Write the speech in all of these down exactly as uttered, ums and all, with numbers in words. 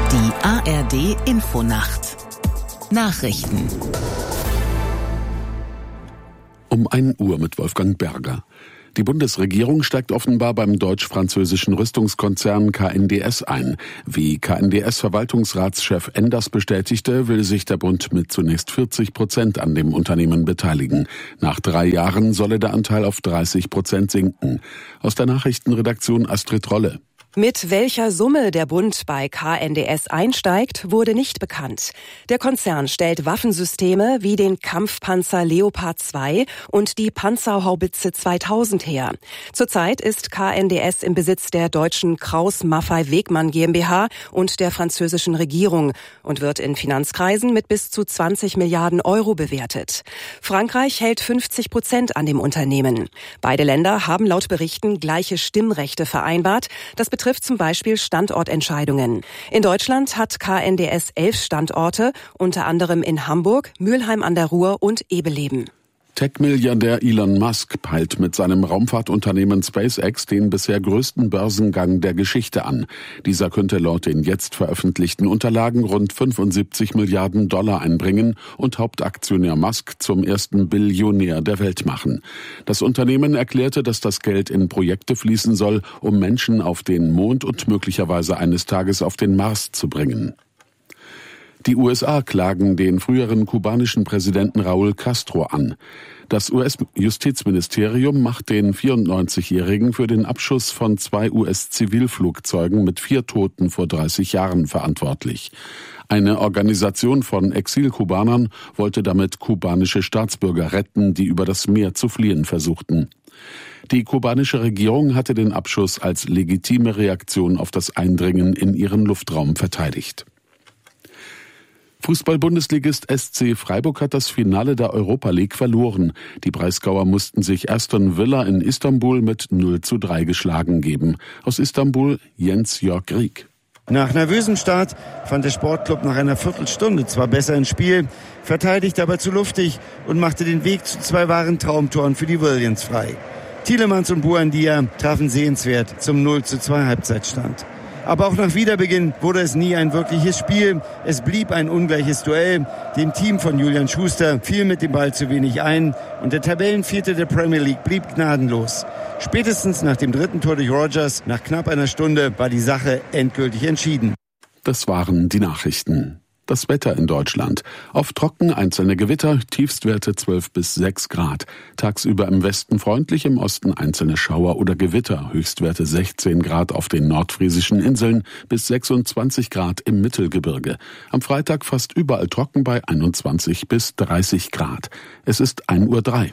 Die A R D-Infonacht. Nachrichten. Um ein Uhr mit Wolfgang Berger. Die Bundesregierung steigt offenbar beim deutsch-französischen Rüstungskonzern K N D S ein. Wie K N D S-Verwaltungsratschef Enders bestätigte, will sich der Bund mit zunächst vierzig Prozent an dem Unternehmen beteiligen. Nach drei Jahren solle der Anteil auf dreißig Prozent sinken. Aus der Nachrichtenredaktion Astrid Rolle. Mit welcher Summe der Bund bei K N D S einsteigt, wurde nicht bekannt. Der Konzern stellt Waffensysteme wie den Kampfpanzer Leopard zwei und die Panzerhaubitze zweitausend her. Zurzeit ist K N D S im Besitz der deutschen Krauss-Maffei-Wegmann GmbH und der französischen Regierung und wird in Finanzkreisen mit bis zu zwanzig Milliarden Euro bewertet. Frankreich hält fünfzig Prozent an dem Unternehmen. Beide Länder haben laut Berichten gleiche Stimmrechte vereinbart. Das betrifft zum Beispiel Standortentscheidungen. In Deutschland hat K N D S elf Standorte, unter anderem in Hamburg, Mülheim an der Ruhr und Ebeleben. Tech-Milliardär Elon Musk peilt mit seinem Raumfahrtunternehmen SpaceX den bisher größten Börsengang der Geschichte an. Dieser könnte laut den jetzt veröffentlichten Unterlagen rund fünfundsiebzig Milliarden Dollar einbringen und Hauptaktionär Musk zum ersten Billionär der Welt machen. Das Unternehmen erklärte, dass das Geld in Projekte fließen soll, um Menschen auf den Mond und möglicherweise eines Tages auf den Mars zu bringen. Die U S A klagen den früheren kubanischen Präsidenten Raúl Castro an. Das U S-Justizministerium macht den vierundneunzigjährigen für den Abschuss von zwei U S-Zivilflugzeugen mit vier Toten vor dreißig Jahren verantwortlich. Eine Organisation von Exilkubanern wollte damit kubanische Staatsbürger retten, die über das Meer zu fliehen versuchten. Die kubanische Regierung hatte den Abschuss als legitime Reaktion auf das Eindringen in ihren Luftraum verteidigt. Fußball-Bundesligist S C Freiburg hat das Finale der Europa League verloren. Die Breisgauer mussten sich Aston Villa in Istanbul mit null zu drei geschlagen geben. Aus Istanbul Jens-Jörg Rieck. Nach nervösem Start fand der Sportclub nach einer Viertelstunde zwar besser ins Spiel, verteidigte aber zu luftig und machte den Weg zu zwei wahren Traumtoren für die Williams frei. Tielemans und Buendia trafen sehenswert zum null zu zwei Halbzeitstand. Aber auch nach Wiederbeginn wurde es nie ein wirkliches Spiel. Es blieb ein ungleiches Duell. Dem Team von Julian Schuster fiel mit dem Ball zu wenig ein und der Tabellenvierte der Premier League blieb gnadenlos. Spätestens nach dem dritten Tor durch Rodgers, nach knapp einer Stunde, war die Sache endgültig entschieden. Das waren die Nachrichten. Das Wetter in Deutschland. Oft trocken, einzelne Gewitter, Tiefstwerte zwölf bis sechs Grad. Tagsüber im Westen freundlich, im Osten einzelne Schauer oder Gewitter. Höchstwerte sechzehn Grad auf den nordfriesischen Inseln bis sechsundzwanzig Grad im Mittelgebirge. Am Freitag fast überall trocken bei einundzwanzig bis dreißig Grad. Es ist ein Uhr drei.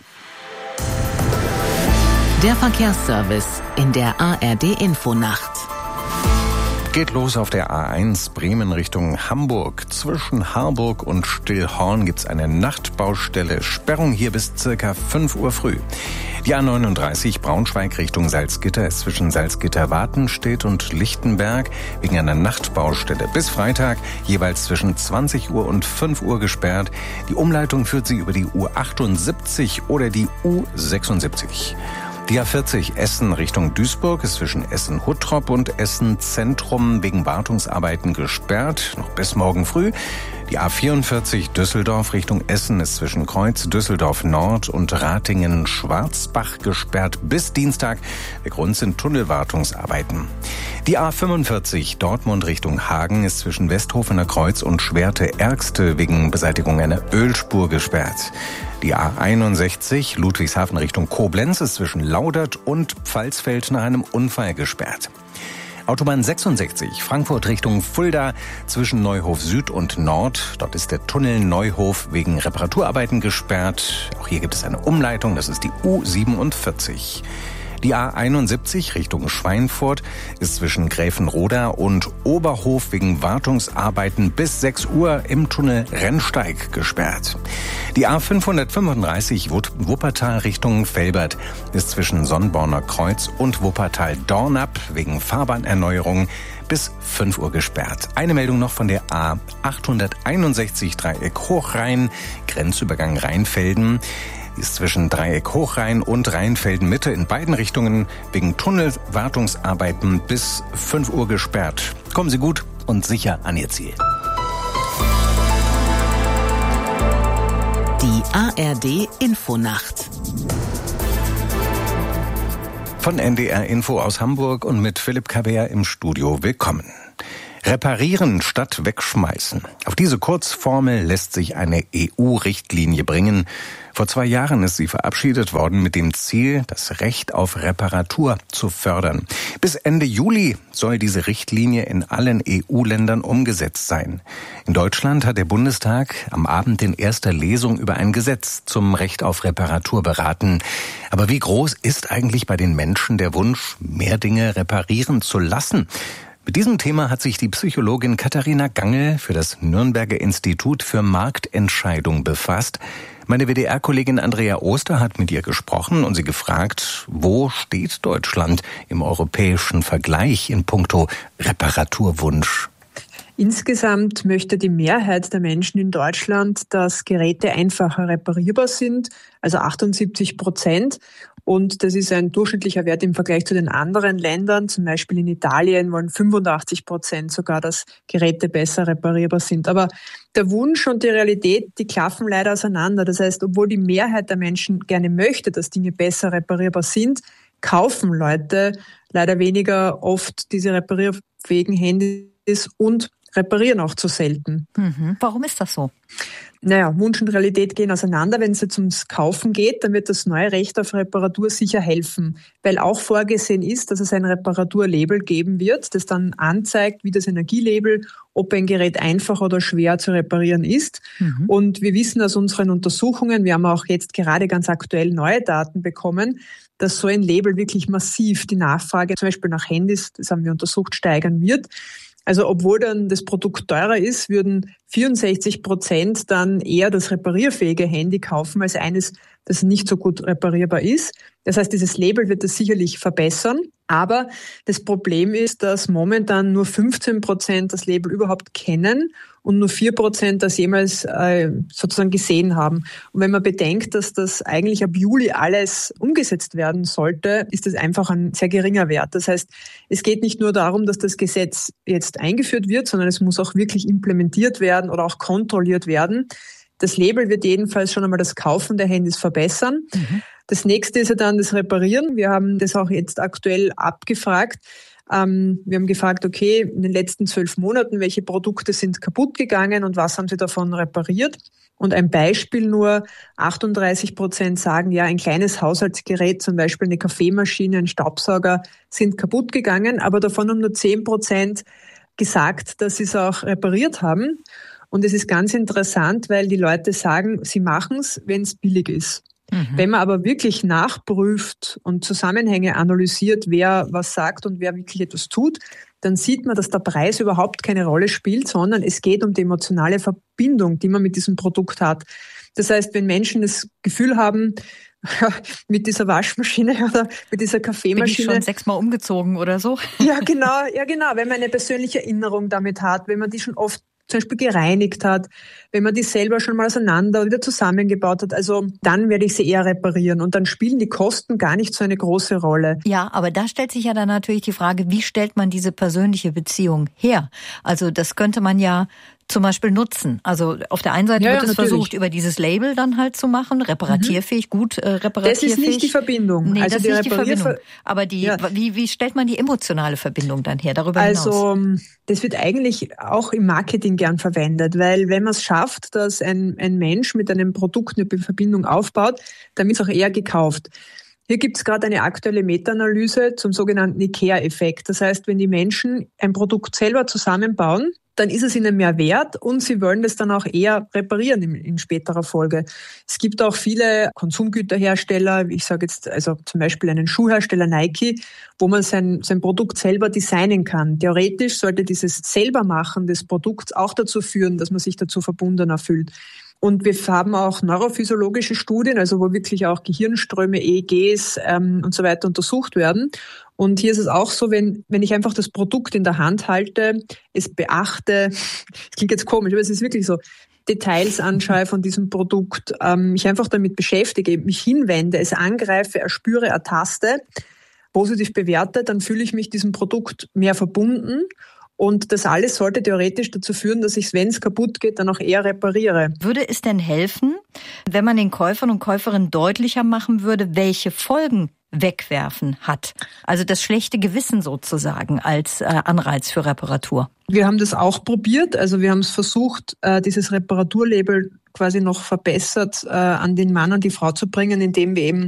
Der Verkehrsservice in der A R D-Infonacht. Geht los auf der A eins Bremen Richtung Hamburg. Zwischen Harburg und Stillhorn gibt's eine Nachtbaustelle. Sperrung hier bis circa fünf Uhr früh. Die A neununddreißig Braunschweig Richtung Salzgitter ist zwischen Salzgitter-Watenstedt und Lichtenberg wegen einer Nachtbaustelle bis Freitag jeweils zwischen zwanzig Uhr und fünf Uhr gesperrt. Die Umleitung führt sie über die U achtundsiebzig oder die U sechsundsiebzig. Die A vierzig Essen Richtung Duisburg ist zwischen Essen-Huttrop und Essen-Zentrum wegen Wartungsarbeiten gesperrt, noch bis morgen früh. Die A vierundvierzig Düsseldorf Richtung Essen ist zwischen Kreuz Düsseldorf Nord und Ratingen-Schwarzbach gesperrt bis Dienstag. Der Grund sind Tunnelwartungsarbeiten. Die A fünfundvierzig Dortmund Richtung Hagen ist zwischen Westhofener Kreuz und Schwerte-Ergste wegen Beseitigung einer Ölspur gesperrt. Die A einundsechzig Ludwigshafen Richtung Koblenz ist zwischen Laudert und Pfalzfeld nach einem Unfall gesperrt. Autobahn sechsundsechzig Frankfurt Richtung Fulda zwischen Neuhof Süd und Nord. Dort ist der Tunnel Neuhof wegen Reparaturarbeiten gesperrt. Auch hier gibt es eine Umleitung, das ist die U siebenundvierzig. Die A einundsiebzig Richtung Schweinfurt ist zwischen Gräfenroda und Oberhof wegen Wartungsarbeiten bis sechs Uhr im Tunnel Rennsteig gesperrt. Die A fünfhundertfünfunddreißig Wuppertal Richtung Velbert ist zwischen Sonnborner Kreuz und Wuppertal-Dornap wegen Fahrbahnerneuerung bis fünf Uhr gesperrt. Eine Meldung noch von der A achthunderteinundsechzig Dreieck Hochrhein, Grenzübergang Rheinfelden. Ist zwischen Dreieck Hochrhein und Rheinfelden Mitte in beiden Richtungen wegen Tunnelwartungsarbeiten bis fünf Uhr gesperrt. Kommen Sie gut und sicher an ihr Ziel. Die A R D Infonacht. Von N D R Info aus Hamburg und mit Philipp Kaber im Studio. Willkommen. Reparieren statt wegschmeißen. Auf diese Kurzformel lässt sich eine E U-Richtlinie bringen. Vor zwei Jahren ist sie verabschiedet worden mit dem Ziel, das Recht auf Reparatur zu fördern. Bis Ende Juli soll diese Richtlinie in allen E U-Ländern umgesetzt sein. In Deutschland hat der Bundestag am Abend in erster Lesung über ein Gesetz zum Recht auf Reparatur beraten. Aber wie groß ist eigentlich bei den Menschen der Wunsch, mehr Dinge reparieren zu lassen? Mit diesem Thema hat sich die Psychologin Katharina Gangl für das Nürnberger Institut für Marktentscheidung befasst. Meine W D R-Kollegin Andrea Oster hat mit ihr gesprochen und sie gefragt, wo steht Deutschland im europäischen Vergleich in puncto Reparaturwunsch? Insgesamt möchte die Mehrheit der Menschen in Deutschland, dass Geräte einfacher reparierbar sind, also achtundsiebzig Prozent. Und das ist ein durchschnittlicher Wert im Vergleich zu den anderen Ländern. Zum Beispiel in Italien wollen fünfundachtzig Prozent sogar, dass Geräte besser reparierbar sind. Aber der Wunsch und die Realität, die klaffen leider auseinander. Das heißt, obwohl die Mehrheit der Menschen gerne möchte, dass Dinge besser reparierbar sind, kaufen Leute leider weniger oft diese reparierfähigen Handys und reparieren auch zu selten. Mhm. Warum ist das so? Naja, Wunsch und Realität gehen auseinander. Wenn es jetzt ums Kaufen geht, dann wird das neue Recht auf Reparatur sicher helfen, weil auch vorgesehen ist, dass es ein Reparaturlabel geben wird, das dann anzeigt, wie das Energielabel, ob ein Gerät einfach oder schwer zu reparieren ist. Mhm. Und wir wissen aus unseren Untersuchungen, wir haben auch jetzt gerade ganz aktuell neue Daten bekommen, dass so ein Label wirklich massiv die Nachfrage, zum Beispiel nach Handys, das haben wir untersucht, steigern wird. Also obwohl dann das Produkt teurer ist, würden vierundsechzig Prozent dann eher das reparierfähige Handy kaufen als eines, das nicht so gut reparierbar ist. Das heißt, dieses Label wird das sicherlich verbessern. Aber das Problem ist, dass momentan nur fünfzehn Prozent das Label überhaupt kennen und nur vier Prozent das jemals äh, sozusagen gesehen haben. Und wenn man bedenkt, dass das eigentlich ab Juli alles umgesetzt werden sollte, ist das einfach ein sehr geringer Wert. Das heißt, es geht nicht nur darum, dass das Gesetz jetzt eingeführt wird, sondern es muss auch wirklich implementiert werden oder auch kontrolliert werden. Das Label wird jedenfalls schon einmal das Kaufen der Handys verbessern. Mhm. Das nächste ist ja dann das Reparieren. Wir haben das auch jetzt aktuell abgefragt. Ähm, wir haben gefragt, okay, in den letzten zwölf Monaten, welche Produkte sind kaputt gegangen und was haben Sie davon repariert? Und ein Beispiel nur, achtunddreißig Prozent sagen, ja, ein kleines Haushaltsgerät, zum Beispiel eine Kaffeemaschine, ein Staubsauger, sind kaputt gegangen, aber davon haben nur zehn Prozent gesagt, dass sie es auch repariert haben. Und es ist ganz interessant, weil die Leute sagen, sie machen es, wenn es billig ist. Mhm. Wenn man aber wirklich nachprüft und Zusammenhänge analysiert, wer was sagt und wer wirklich etwas tut, dann sieht man, dass der Preis überhaupt keine Rolle spielt, sondern es geht um die emotionale Verbindung, die man mit diesem Produkt hat. Das heißt, wenn Menschen das Gefühl haben, mit dieser Waschmaschine oder mit dieser Kaffeemaschine. Bin ich schon sechsmal umgezogen oder so? Ja, genau, ja, genau. Wenn man eine persönliche Erinnerung damit hat, wenn man die schon oft zum Beispiel gereinigt hat, wenn man die selber schon mal auseinander oder wieder zusammengebaut hat, also dann werde ich sie eher reparieren und dann spielen die Kosten gar nicht so eine große Rolle. Ja, aber da stellt sich ja dann natürlich die Frage, wie stellt man diese persönliche Beziehung her? Also das könnte man ja zum Beispiel nutzen. Also auf der einen Seite ja, wird ja, es natürlich. versucht, über dieses Label dann halt zu machen, reparatierfähig, mhm. gut äh, reparatierfähig. Das ist nicht die Verbindung. Nee, also das die ist nicht die Verbindung. Ver- Aber die, ja. wie, wie stellt man die emotionale Verbindung dann her, darüber hinaus? Also das wird eigentlich auch im Marketing gern verwendet, weil wenn man es schafft, dass ein, ein Mensch mit einem Produkt eine Verbindung aufbaut, dann wird es auch eher gekauft. Hier gibt es gerade eine aktuelle Meta-Analyse zum sogenannten IKEA-Effekt. Das heißt, wenn die Menschen ein Produkt selber zusammenbauen, dann ist es ihnen mehr wert und sie wollen das dann auch eher reparieren in, in späterer Folge. Es gibt auch viele Konsumgüterhersteller, ich sage jetzt also zum Beispiel einen Schuhhersteller Nike, wo man sein, sein Produkt selber designen kann. Theoretisch sollte dieses Selbermachen des Produkts auch dazu führen, dass man sich dazu verbundener fühlt. Und wir haben auch neurophysiologische Studien, also wo wirklich auch Gehirnströme, E E Gs ähm, und so weiter untersucht werden. Und hier ist es auch so, wenn wenn ich einfach das Produkt in der Hand halte, es beachte, das klingt jetzt komisch, aber es ist wirklich so, Details anschaue von diesem Produkt, ähm, mich einfach damit beschäftige, mich hinwende, es angreife, erspüre, ertaste, positiv bewerte, dann fühle ich mich diesem Produkt mehr verbunden. Und das alles sollte theoretisch dazu führen, dass ich, wenn es kaputt geht, dann auch eher repariere. Würde es denn helfen, wenn man den Käufern und Käuferinnen deutlicher machen würde, welche Folgen Wegwerfen hat? Also das schlechte Gewissen sozusagen als äh, Anreiz für Reparatur. Wir haben das auch probiert. Also wir haben es versucht, äh, dieses Reparaturlabel quasi noch verbessert äh, an den Mann und die Frau zu bringen, indem wir eben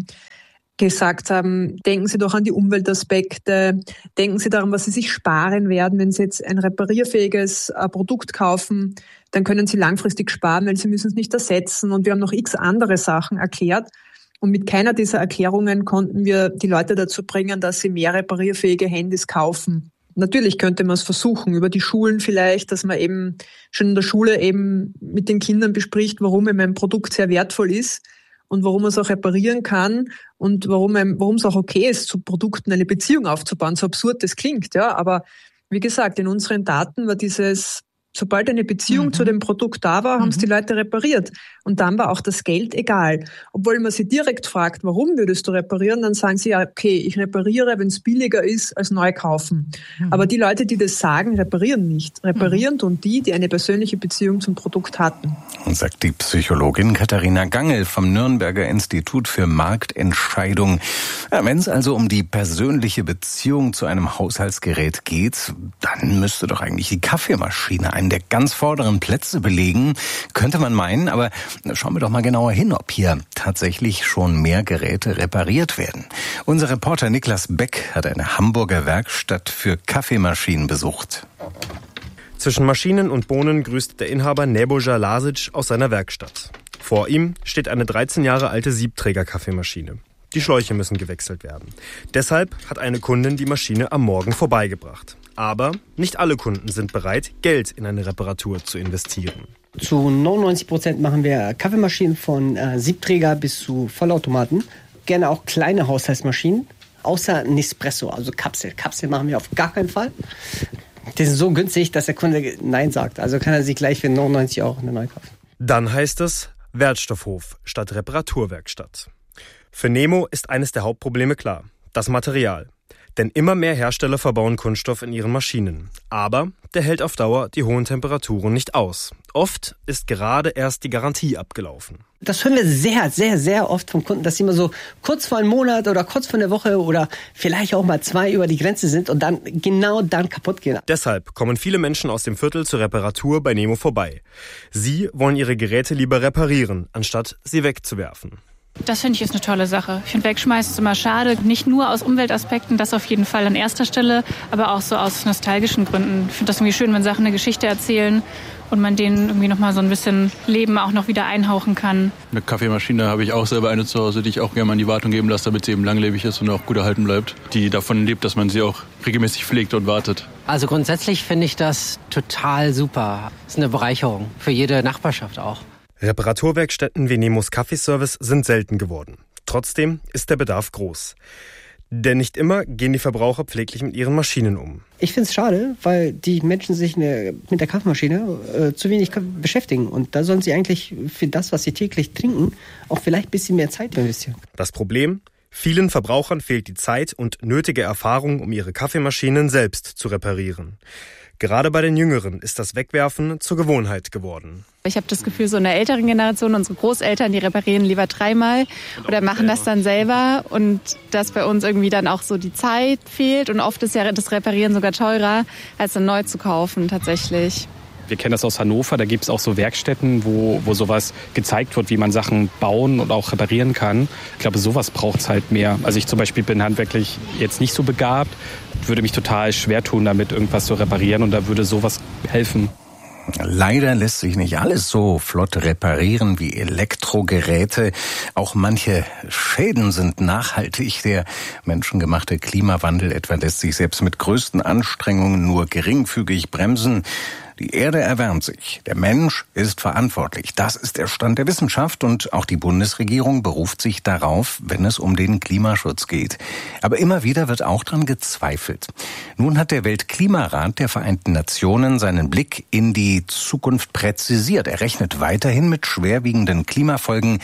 gesagt haben, denken Sie doch an die Umweltaspekte, denken Sie daran, was Sie sich sparen werden, wenn Sie jetzt ein reparierfähiges äh, Produkt kaufen, dann können Sie langfristig sparen, weil Sie müssen es nicht ersetzen. Und wir haben noch x andere Sachen erklärt. Und mit keiner dieser Erklärungen konnten wir die Leute dazu bringen, dass sie mehr reparierfähige Handys kaufen. Natürlich könnte man es versuchen, über die Schulen vielleicht, dass man eben schon in der Schule eben mit den Kindern bespricht, warum eben ein Produkt sehr wertvoll ist und warum man es auch reparieren kann und warum, warum es auch okay ist, zu Produkten eine Beziehung aufzubauen. So absurd das klingt, ja. Aber wie gesagt, in unseren Daten war dieses, sobald eine Beziehung mhm. zu dem Produkt da war, haben es mhm. die Leute repariert. Und dann war auch das Geld egal. Obwohl man sie direkt fragt, warum würdest du reparieren, dann sagen sie, ja, okay, ich repariere, wenn es billiger ist, als neu kaufen. Mhm. Aber die Leute, die das sagen, reparieren nicht. Reparieren mhm. tun die, die eine persönliche Beziehung zum Produkt hatten. Und sagt die Psychologin Katharina Gangel vom Nürnberger Institut für Marktentscheidung. Ja, wenn es also um die persönliche Beziehung zu einem Haushaltsgerät geht, dann müsste doch eigentlich die Kaffeemaschine einen der ganz vorderen Plätze belegen, könnte man meinen, aber schauen wir doch mal genauer hin, ob hier tatsächlich schon mehr Geräte repariert werden. Unser Reporter Niklas Beck hat eine Hamburger Werkstatt für Kaffeemaschinen besucht. Zwischen Maschinen und Bohnen grüßt der Inhaber Nebojša Lasic aus seiner Werkstatt. Vor ihm steht eine dreizehn Jahre alte Siebträger-Kaffeemaschine. Die Schläuche müssen gewechselt werden. Deshalb hat eine Kundin die Maschine am Morgen vorbeigebracht. Aber nicht alle Kunden sind bereit, Geld in eine Reparatur zu investieren. Zu neunundneunzig Prozent machen wir Kaffeemaschinen von äh, Siebträger bis zu Vollautomaten. Gerne auch kleine Haushaltsmaschinen, außer Nespresso, also Kapsel. Kapsel machen wir auf gar keinen Fall. Die sind so günstig, dass der Kunde Nein sagt. Also kann er sich gleich für neunundneunzig Euro eine neue kaufen. Dann heißt es Wertstoffhof statt Reparaturwerkstatt. Für Nemo ist eines der Hauptprobleme klar: das Material. Denn immer mehr Hersteller verbauen Kunststoff in ihren Maschinen. Aber der hält auf Dauer die hohen Temperaturen nicht aus. Oft ist gerade erst die Garantie abgelaufen. Das hören wir sehr, sehr, sehr oft vom Kunden, dass sie immer so kurz vor einem Monat oder kurz vor einer Woche oder vielleicht auch mal zwei über die Grenze sind und dann genau dann kaputt gehen. Deshalb kommen viele Menschen aus dem Viertel zur Reparatur bei Nemo vorbei. Sie wollen ihre Geräte lieber reparieren, anstatt sie wegzuwerfen. Das finde ich ist eine tolle Sache. Ich finde, wegschmeißen ist immer schade. Nicht nur aus Umweltaspekten, das auf jeden Fall an erster Stelle, aber auch so aus nostalgischen Gründen. Ich finde das irgendwie schön, wenn Sachen eine Geschichte erzählen und man denen irgendwie nochmal so ein bisschen Leben auch noch wieder einhauchen kann. Eine Kaffeemaschine habe ich auch selber eine zu Hause, die ich auch gerne mal in die Wartung geben lasse, damit sie eben langlebig ist und auch gut erhalten bleibt. Die davon lebt, dass man sie auch regelmäßig pflegt und wartet. Also grundsätzlich finde ich das total super. Das ist eine Bereicherung für jede Nachbarschaft auch. Reparaturwerkstätten wie Nemos Kaffeeservice sind selten geworden. Trotzdem ist der Bedarf groß. Denn nicht immer gehen die Verbraucher pfleglich mit ihren Maschinen um. Ich finde es schade, weil die Menschen sich eine, mit der Kaffeemaschine äh, zu wenig beschäftigen. Und da sollen sie eigentlich für das, was sie täglich trinken, auch vielleicht ein bisschen mehr Zeit investieren. Das Problem? Vielen Verbrauchern fehlt die Zeit und nötige Erfahrung, um ihre Kaffeemaschinen selbst zu reparieren. Gerade bei den Jüngeren ist das Wegwerfen zur Gewohnheit geworden. Ich habe das Gefühl, so in der älteren Generation, unsere Großeltern, die reparieren lieber dreimal oder machen das dann selber. Und dass bei uns irgendwie dann auch so die Zeit fehlt. Und oft ist ja das Reparieren sogar teurer, als dann neu zu kaufen tatsächlich. Wir kennen das aus Hannover, da gibt es auch so Werkstätten, wo, wo sowas gezeigt wird, wie man Sachen bauen und auch reparieren kann. Ich glaube, sowas braucht es halt mehr. Also ich zum Beispiel bin handwerklich jetzt nicht so begabt, würde mich total schwer tun, damit irgendwas zu reparieren und da würde sowas helfen. Leider lässt sich nicht alles so flott reparieren wie Elektrogeräte. Auch manche Schäden sind nachhaltig. Der menschengemachte Klimawandel etwa lässt sich selbst mit größten Anstrengungen nur geringfügig bremsen. Die Erde erwärmt sich. Der Mensch ist verantwortlich. Das ist der Stand der Wissenschaft und auch die Bundesregierung beruft sich darauf, wenn es um den Klimaschutz geht. Aber immer wieder wird auch daran gezweifelt. Nun hat der Weltklimarat der Vereinten Nationen seinen Blick in die Zukunft präzisiert. Er rechnet weiterhin mit schwerwiegenden Klimafolgen.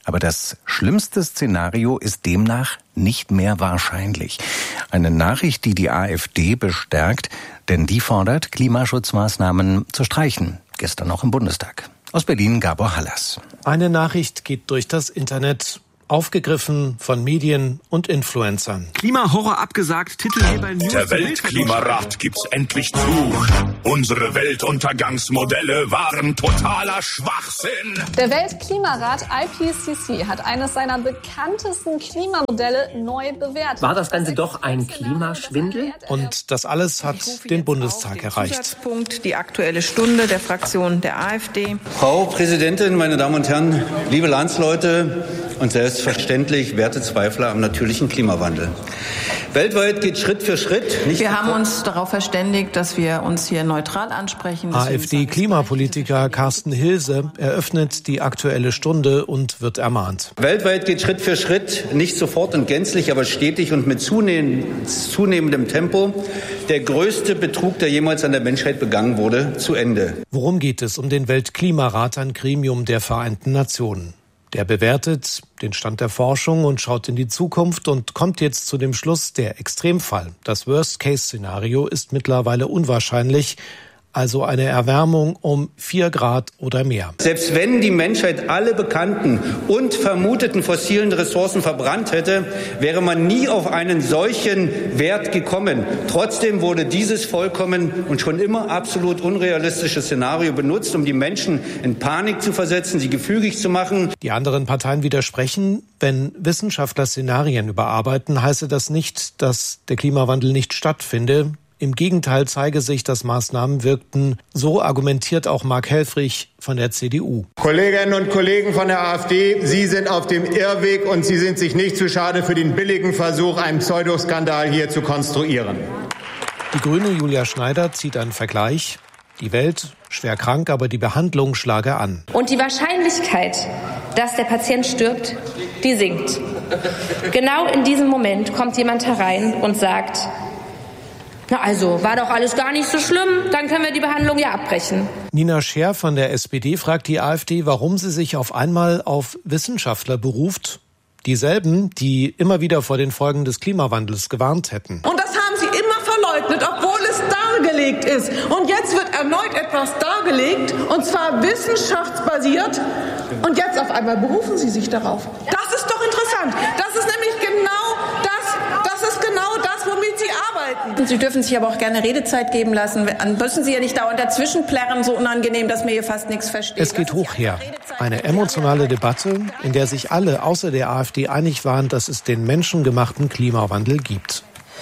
Aber das schlimmste Szenario ist demnach nicht mehr wahrscheinlich. Eine Nachricht, die die AfD bestärkt, denn die fordert, Klimaschutzmaßnahmen zu streichen. Gestern auch im Bundestag. Aus Berlin Gabor Hallas. Eine Nachricht geht durch das Internet, aufgegriffen von Medien und Influencern. Klimahorror abgesagt, Titelgeber News. Der Weltklimarat gibt's endlich zu. Unsere Weltuntergangsmodelle waren totaler Schwachsinn. Der Weltklimarat I P C C hat eines seiner bekanntesten Klimamodelle neu bewertet. War das Ganze doch ein Klimaschwindel? Und das alles hat den Bundestag erreicht. Zusatzpunkt, die Aktuelle Stunde der Fraktion der AfD. Frau Präsidentin, meine Damen und Herren, liebe Landsleute und selbstverständlich werte Zweifler am natürlichen Klimawandel. Weltweit geht Schritt für Schritt. Nicht wir haben uns darauf verständigt, dass wir uns hier neutral ansprechen. AfD-Klimapolitiker Carsten Hilse eröffnet die Aktuelle Stunde und wird ermahnt. Weltweit geht Schritt für Schritt, nicht sofort und gänzlich, aber stetig und mit zunehmend, zunehmendem Tempo der größte Betrug, der jemals an der Menschheit begangen wurde, zu Ende. Worum geht es? Um den Weltklimarat, ein Gremium der Vereinten Nationen. Der bewertet den Stand der Forschung und schaut in die Zukunft und kommt jetzt zu dem Schluss, der Extremfall, das Worst-Case-Szenario ist mittlerweile unwahrscheinlich, also eine Erwärmung um vier Grad oder mehr. Selbst wenn die Menschheit alle bekannten und vermuteten fossilen Ressourcen verbrannt hätte, wäre man nie auf einen solchen Wert gekommen. Trotzdem wurde dieses vollkommen und schon immer absolut unrealistische Szenario benutzt, um die Menschen in Panik zu versetzen, sie gefügig zu machen. Die anderen Parteien widersprechen. Wenn Wissenschaftler Szenarien überarbeiten, heiße das nicht, dass der Klimawandel nicht stattfinde. Im Gegenteil zeige sich, dass Maßnahmen wirkten. So argumentiert auch Mark Helfrich von der C D U. Kolleginnen und Kollegen von der AfD, Sie sind auf dem Irrweg und Sie sind sich nicht zu schade für den billigen Versuch, einen Pseudoskandal hier zu konstruieren. Die Grüne Julia Schneider zieht einen Vergleich. Die Welt schwer krank, aber die Behandlung schlage an. Und die Wahrscheinlichkeit, dass der Patient stirbt, die sinkt. Genau in diesem Moment kommt jemand herein und sagt: Na also, war doch alles gar nicht so schlimm, dann können wir die Behandlung ja abbrechen. Nina Scher von der S P D fragt die AfD, warum sie sich auf einmal auf Wissenschaftler beruft. Dieselben, die immer wieder vor den Folgen des Klimawandels gewarnt hätten. Und das haben sie immer verleugnet, obwohl es dargelegt ist. Und jetzt wird erneut etwas dargelegt, und zwar wissenschaftsbasiert. Und jetzt auf einmal berufen sie sich darauf. Das ist doch interessant. Das ist nämlich genau das, das ist genau das, womit sie arbeiten. Sie dürfen sich aber auch gerne Redezeit geben lassen. Dann müssen Sie ja nicht dauernd dazwischen plärren, so unangenehm, dass mir hier fast nichts versteht. Es geht hoch her. Eine emotionale Debatte, in der sich alle außer der AfD einig waren, dass es den menschengemachten Klimawandel gibt.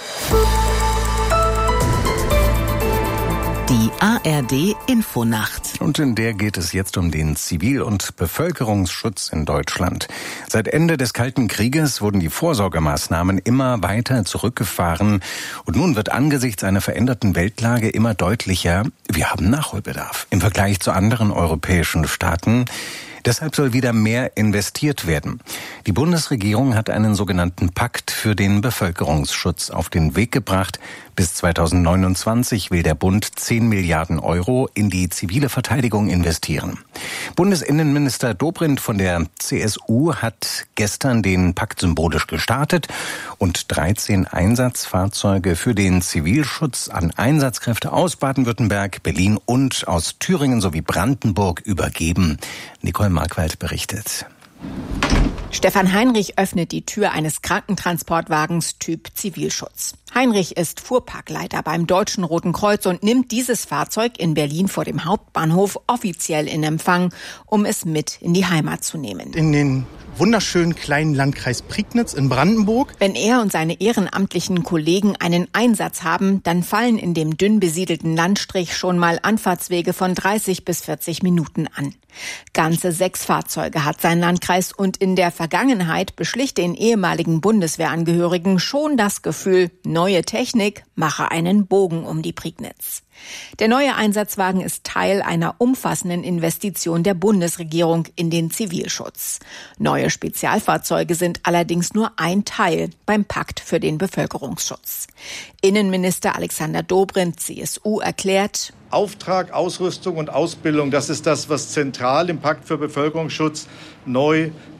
Die A R D Infonacht. Und in der geht es jetzt um den Zivil- und Bevölkerungsschutz in Deutschland. Seit Ende des Kalten Krieges wurden die Vorsorgemaßnahmen immer weiter zurückgefahren. Und nun wird angesichts einer veränderten Weltlage immer deutlicher, wir haben Nachholbedarf im Vergleich zu anderen europäischen Staaten. Deshalb soll wieder mehr investiert werden. Die Bundesregierung hat einen sogenannten Pakt für den Bevölkerungsschutz auf den Weg gebracht. Bis zweitausendneunundzwanzig will der Bund zehn Milliarden Euro in die zivile Verteidigung investieren. Bundesinnenminister Dobrindt von der C S U hat gestern den Pakt symbolisch gestartet und dreizehn Einsatzfahrzeuge für den Zivilschutz an Einsatzkräfte aus Baden-Württemberg, Berlin und aus Thüringen sowie Brandenburg übergeben. Nicole Markwald berichtet. Stefan Heinrich öffnet die Tür eines Krankentransportwagens Typ Zivilschutz. Heinrich ist Fuhrparkleiter beim Deutschen Roten Kreuz und nimmt dieses Fahrzeug in Berlin vor dem Hauptbahnhof offiziell in Empfang, um es mit in die Heimat zu nehmen. In den wunderschönen kleinen Landkreis Prignitz in Brandenburg. Wenn er und seine ehrenamtlichen Kollegen einen Einsatz haben, dann fallen in dem dünn besiedelten Landstrich schon mal Anfahrtswege von dreißig bis vierzig Minuten an. Ganze sechs Fahrzeuge hat sein Landkreis und in der Vergangenheit beschlich den ehemaligen Bundeswehrangehörigen schon das Gefühl, neue Technik mache einen Bogen um die Prignitz. Der neue Einsatzwagen ist Teil einer umfassenden Investition der Bundesregierung in den Zivilschutz. Neue Spezialfahrzeuge sind allerdings nur ein Teil beim Pakt für den Bevölkerungsschutz. Innenminister Alexander Dobrindt, C S U, erklärt: Auftrag, Ausrüstung und Ausbildung, das ist das, was zentral im Pakt für Bevölkerungsschutz neu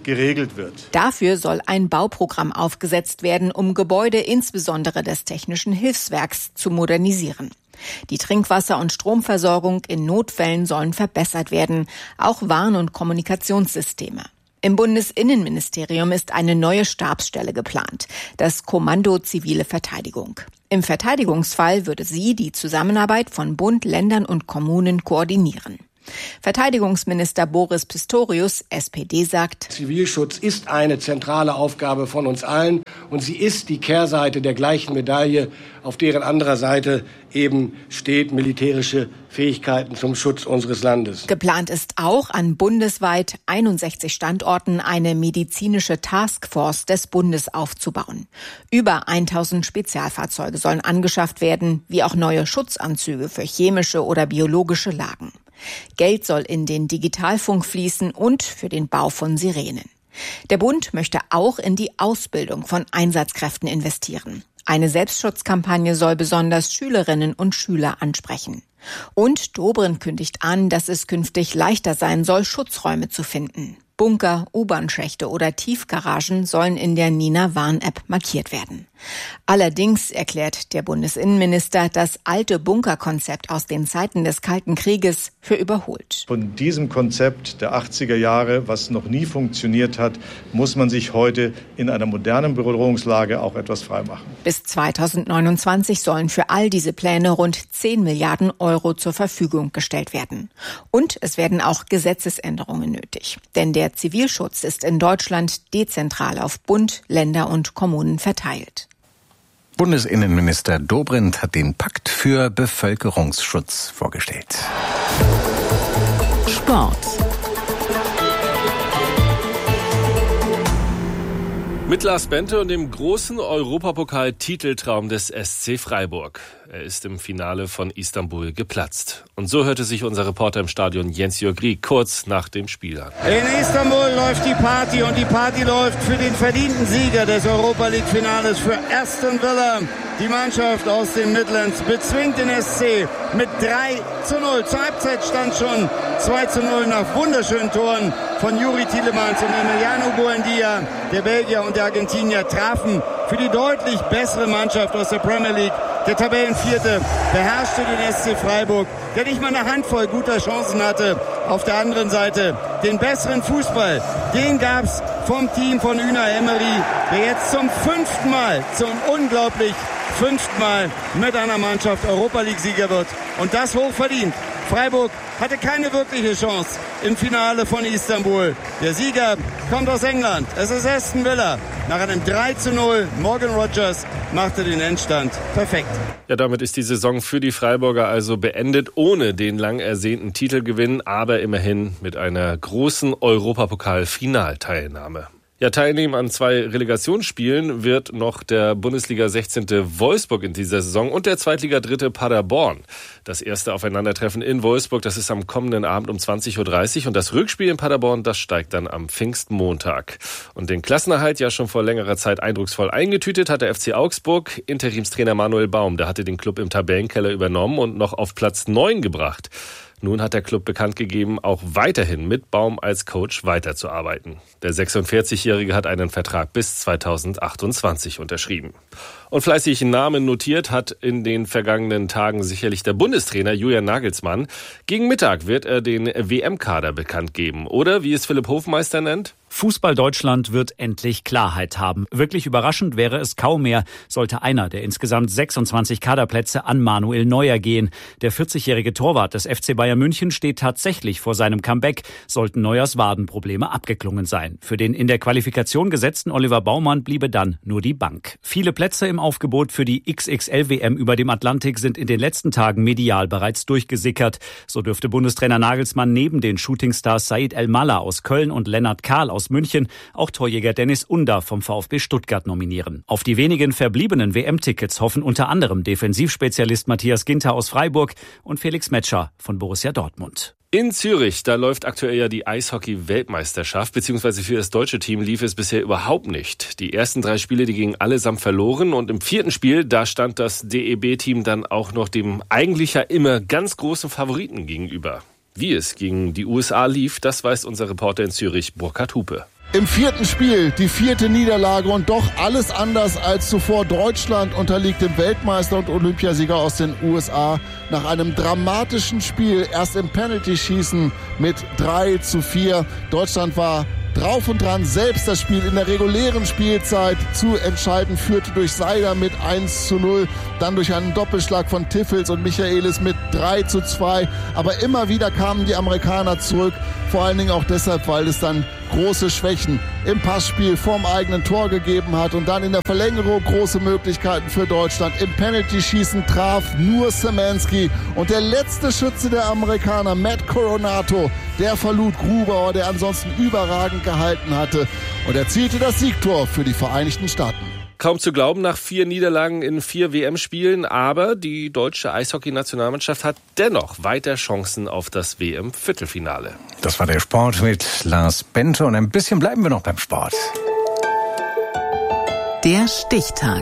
geregelt wird. Dafür soll ein Bauprogramm aufgesetzt werden, um Gebäude insbesondere des Technischen Hilfswerks zu modernisieren. Die Trinkwasser- und Stromversorgung in Notfällen sollen verbessert werden, auch Warn- und Kommunikationssysteme. Im Bundesinnenministerium ist eine neue Stabsstelle geplant, das Kommando Zivile Verteidigung. Im Verteidigungsfall würde sie die Zusammenarbeit von Bund, Ländern und Kommunen koordinieren. Verteidigungsminister Boris Pistorius, S P D, sagt: Zivilschutz ist eine zentrale Aufgabe von uns allen und sie ist die Kehrseite der gleichen Medaille, auf deren anderer Seite eben steht militärische Fähigkeiten zum Schutz unseres Landes. Geplant ist auch, an bundesweit einundsechzig Standorten eine medizinische Taskforce des Bundes aufzubauen. Über tausend Spezialfahrzeuge sollen angeschafft werden, wie auch neue Schutzanzüge für chemische oder biologische Lagen. Geld soll in den Digitalfunk fließen und für den Bau von Sirenen. Der Bund möchte auch in die Ausbildung von Einsatzkräften investieren. Eine Selbstschutzkampagne soll besonders Schülerinnen und Schüler ansprechen. Und Dobrindt kündigt an, dass es künftig leichter sein soll, Schutzräume zu finden. Bunker, U-Bahn-Schächte oder Tiefgaragen sollen in der Nina-Warn-App markiert werden. Allerdings erklärt der Bundesinnenminister das alte Bunkerkonzept aus den Zeiten des Kalten Krieges für überholt. Von diesem Konzept der achtziger Jahre, was noch nie funktioniert hat, muss man sich heute in einer modernen Bedrohungslage auch etwas freimachen. Bis zweitausendneunundzwanzig sollen für all diese Pläne rund zehn Milliarden Euro zur Verfügung gestellt werden. Und es werden auch Gesetzesänderungen nötig. Denn der Zivilschutz ist in Deutschland dezentral auf Bund, Länder und Kommunen verteilt. Bundesinnenminister Dobrindt hat den Pakt für Bevölkerungsschutz vorgestellt. Sport. Mit Lars Bente und dem großen Europapokal-Titeltraum des S C Freiburg. Er ist im Finale von Istanbul geplatzt. Und so hörte sich unser Reporter im Stadion Jens-Jörg Rieck kurz nach dem Spiel an. In Istanbul läuft die Party und die Party läuft für den verdienten Sieger des Europa-League-Finales für Aston Villa. Die Mannschaft aus den Midlands bezwingt den S C mit drei zu null. Zur Halbzeit stand schon zwei zu null nach wunderschönen Toren von Juri Tielemans und Emiliano Buendia. Der Belgier und der Argentinier trafen für die deutlich bessere Mannschaft aus der Premier League. Der Tabellenvierte beherrschte den S C Freiburg, der nicht mal eine Handvoll guter Chancen hatte. Auf der anderen Seite den besseren Fußball, den gab's vom Team von Unai Emery, der jetzt zum fünften Mal, zum unglaublich fünften Mal mit einer Mannschaft Europa-League-Sieger wird. Und das hochverdient. Freiburg hatte keine wirkliche Chance im Finale von Istanbul. Der Sieger kommt aus England. Es ist Aston Villa. Nach einem drei zu null. Morgan Rogers machte den Endstand perfekt. Ja, damit ist die Saison für die Freiburger also beendet, ohne den lang ersehnten Titelgewinn, aber immerhin mit einer großen Europapokal-Finalteilnahme. Ja, teilnehmen an zwei Relegationsspielen wird noch der Bundesliga sechzehnte Wolfsburg in dieser Saison und der Zweitliga-Dritte Paderborn. Das erste Aufeinandertreffen in Wolfsburg, das ist am kommenden Abend um zwanzig Uhr dreißig und das Rückspiel in Paderborn, das steigt dann am Pfingstmontag. Und den Klassenerhalt ja schon vor längerer Zeit eindrucksvoll eingetütet hat der F C Augsburg. Interimstrainer Manuel Baum, der hatte den Klub im Tabellenkeller übernommen und noch auf Platz neun gebracht. Nun hat der Club bekannt gegeben, auch weiterhin mit Baum als Coach weiterzuarbeiten. Der sechsundvierzigjährige hat einen Vertrag bis zweitausendachtundzwanzig unterschrieben. Und fleißig Namen notiert hat in den vergangenen Tagen sicherlich der Bundestrainer Julian Nagelsmann. Gegen Mittag wird er den W M-Kader bekannt geben. Oder wie es Philipp Hofmeister nennt? Fußball Deutschland wird endlich Klarheit haben. Wirklich überraschend wäre es kaum mehr, sollte einer der insgesamt sechsundzwanzig Kaderplätze an Manuel Neuer gehen. Der vierzigjährige Torwart des F C Bayern München steht tatsächlich vor seinem Comeback, sollten Neuers Wadenprobleme abgeklungen sein. Für den in der Qualifikation gesetzten Oliver Baumann bliebe dann nur die Bank. Viele Plätze im Aufgebot für die X X L-W M über dem Atlantik sind in den letzten Tagen medial bereits durchgesickert. So dürfte Bundestrainer Nagelsmann neben den Shootingstars Said El-Mallah aus Köln und Lennart Kahl aus München auch Torjäger Dennis Under vom VfB Stuttgart nominieren. Auf die wenigen verbliebenen W M-Tickets hoffen unter anderem Defensivspezialist Matthias Ginter aus Freiburg und Felix Metscher von Borussia Dortmund. In Zürich, da läuft aktuell ja die Eishockey-Weltmeisterschaft, beziehungsweise für das deutsche Team lief es bisher überhaupt nicht. Die ersten drei Spiele, die gingen allesamt verloren und im vierten Spiel, da stand das D E B-Team dann auch noch dem eigentlich ja immer ganz großen Favoriten gegenüber. Wie es gegen die U S A lief, das weiß unser Reporter in Zürich, Burkhard Hupe. Im vierten Spiel die vierte Niederlage und doch alles anders als zuvor. Deutschland unterliegt dem Weltmeister und Olympiasieger aus den U S A nach einem dramatischen Spiel. Erst im Penalty-Schießen mit drei zu vier. Deutschland war drauf und dran, selbst das Spiel in der regulären Spielzeit zu entscheiden, führte durch Seider mit eins zu null, dann durch einen Doppelschlag von Tiffels und Michaelis mit drei zu zwei. Aber immer wieder kamen die Amerikaner zurück, vor allen Dingen auch deshalb, weil es dann große Schwächen im Passspiel vorm eigenen Tor gegeben hat und dann in der Verlängerung große Möglichkeiten für Deutschland. Im Penalty-Schießen traf nur Szymanski und der letzte Schütze der Amerikaner, Matt Coronato, der verlud Grubauer, der ansonsten überragend gehalten hatte und erzielte das Siegtor für die Vereinigten Staaten. Kaum zu glauben nach vier Niederlagen in vier W M-Spielen, aber die deutsche Eishockey-Nationalmannschaft hat dennoch weiter Chancen auf das W M-Viertelfinale. Das war der Sport mit Lars Bente und ein bisschen bleiben wir noch beim Sport. Der Stichtag.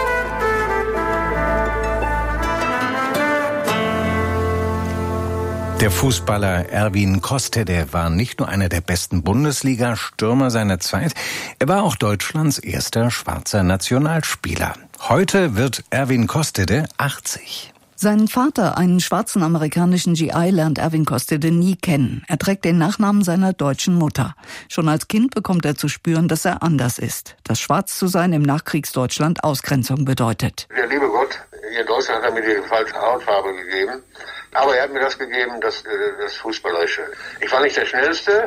Der Fußballer Erwin Kostede war nicht nur einer der besten Bundesliga-Stürmer seiner Zeit, er war auch Deutschlands erster schwarzer Nationalspieler. Heute wird Erwin Kostede achtzig. Seinen Vater, einen schwarzen amerikanischen G I, lernt Erwin Kostede nie kennen. Er trägt den Nachnamen seiner deutschen Mutter. Schon als Kind bekommt er zu spüren, dass er anders ist. Dass schwarz zu sein im Nachkriegsdeutschland Ausgrenzung bedeutet. Der liebe Gott, hier in Deutschland hat er mir die falsche Hautfarbe gegeben. Aber er hat mir das gegeben, das, das Fußballerische. Ich war nicht der Schnellste,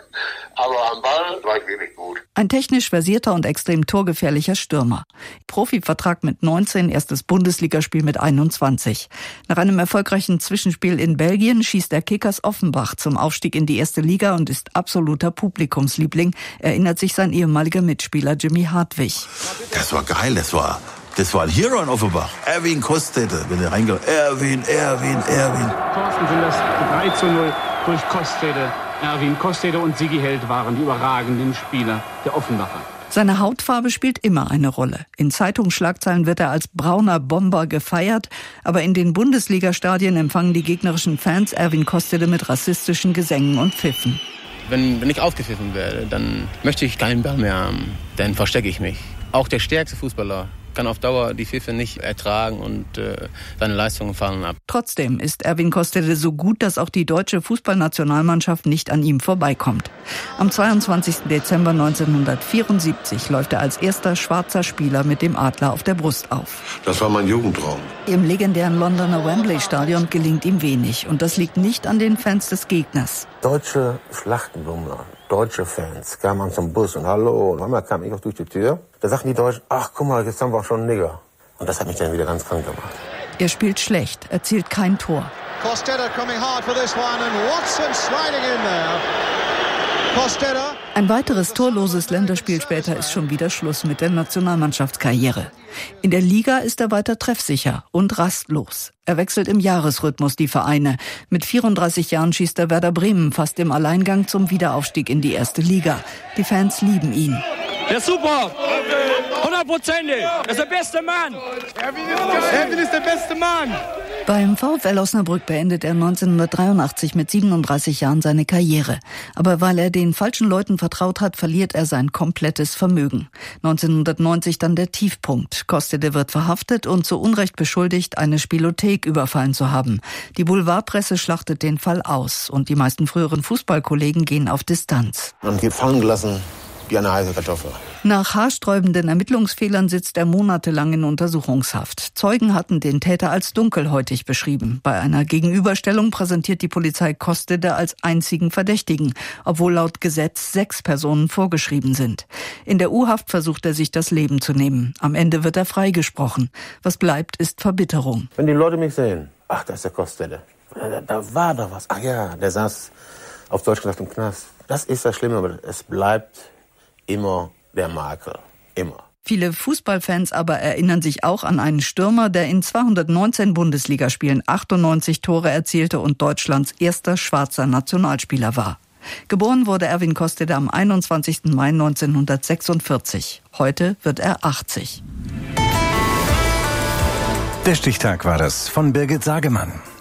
aber am Ball war ich wirklich gut. Ein technisch versierter und extrem torgefährlicher Stürmer. Profivertrag mit neunzehn, erstes Bundesligaspiel mit einundzwanzig. Nach einem erfolgreichen Zwischenspiel in Belgien schießt der Kickers Offenbach zum Aufstieg in die erste Liga und ist absoluter Publikumsliebling, erinnert sich sein ehemaliger Mitspieler Jimmy Hartwig. Das war geil, das war... Das war ein Hero in Offenbach. Erwin Kostede, wenn er reingeht. Erwin, Erwin, Erwin. Thorsten sind das drei zu null durch Kostede. Erwin Kostede und Sigi Held waren die überragenden Spieler der Offenbacher. Seine Hautfarbe spielt immer eine Rolle. In Zeitungsschlagzeilen wird er als brauner Bomber gefeiert, aber in den Bundesliga-Stadien empfangen die gegnerischen Fans Erwin Kostede mit rassistischen Gesängen und Pfiffen. Wenn, wenn ich aufgepfiffen werde, dann möchte ich keinen Ball mehr haben. Dann verstecke ich mich. Auch der stärkste Fußballer kann auf Dauer die Pfiffe nicht ertragen und äh, seine Leistungen fallen ab. Trotzdem ist Erwin Kostede so gut, dass auch die deutsche Fußballnationalmannschaft nicht an ihm vorbeikommt. Am zweiundzwanzigsten Dezember neunzehnhundertvierundsiebzig läuft er als erster schwarzer Spieler mit dem Adler auf der Brust auf. Das war mein Jugendtraum. Im legendären Londoner Wembley-Stadion gelingt ihm wenig. Und das liegt nicht an den Fans des Gegners. Deutsche Schlachtenbummler, deutsche Fans kamen zum Bus und hallo. Und einmal kam ich auch durch die Tür. Da sagten die Deutschen, ach guck mal, jetzt haben wir auch schon einen Nigger. Und das hat mich dann wieder ganz krank gemacht. Er spielt schlecht, erzielt kein Tor. Kostede coming hard for this one and Watson sliding in there. Kostede. Ein weiteres torloses Länderspiel später ist schon wieder Schluss mit der Nationalmannschaftskarriere. In der Liga ist er weiter treffsicher und rastlos. Er wechselt im Jahresrhythmus die Vereine. Mit vierunddreißig Jahren schießt er Werder Bremen fast im Alleingang zum Wiederaufstieg in die erste Liga. Die Fans lieben ihn. Der ist super! hundertprozentig! Er ist der beste Mann! Erwin ist der beste Mann! Beim VfL Osnabrück beendet er neunzehnhundertdreiundachtzig mit siebenunddreißig Jahren seine Karriere. Aber weil er den falschen Leuten vertraut hat, verliert er sein komplettes Vermögen. neunzehnhundertneunzig dann der Tiefpunkt. Kostede wird verhaftet und zu Unrecht beschuldigt, eine Spielothek überfallen zu haben. Die Boulevardpresse schlachtet den Fall aus und die meisten früheren Fußballkollegen gehen auf Distanz. Man wird fallen gelassen wie eine heiße Kartoffel. Nach haarsträubenden Ermittlungsfehlern sitzt er monatelang in Untersuchungshaft. Zeugen hatten den Täter als dunkelhäutig beschrieben. Bei einer Gegenüberstellung präsentiert die Polizei Kostede als einzigen Verdächtigen, obwohl laut Gesetz sechs Personen vorgeschrieben sind. In der U-Haft versucht er sich das Leben zu nehmen. Am Ende wird er freigesprochen. Was bleibt, ist Verbitterung. Wenn die Leute mich sehen, ach, das ist der Kostede. Da, da war doch was. Ach ja, der saß auf Deutsch gesagt im Knast. Das ist das Schlimme, aber es bleibt immer der Makel. Immer. Viele Fußballfans aber erinnern sich auch an einen Stürmer, der in zweihundertneunzehn Bundesligaspielen achtundneunzig Tore erzielte und Deutschlands erster schwarzer Nationalspieler war. Geboren wurde Erwin Kostede am einundzwanzigsten Mai neunzehnhundertsechsundvierzig. Heute wird er achtzig. Der Stichtag war das von Birgit Sagemann.